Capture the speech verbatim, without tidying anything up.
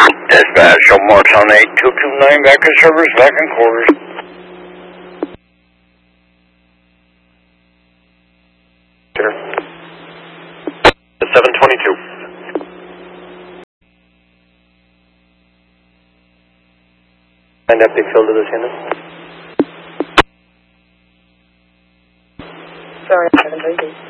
Dispatch, show marks on eight two two nine, back in service, back in quarters. seven twenty-two. And epic field to this unit. Sorry, seven twenty-two.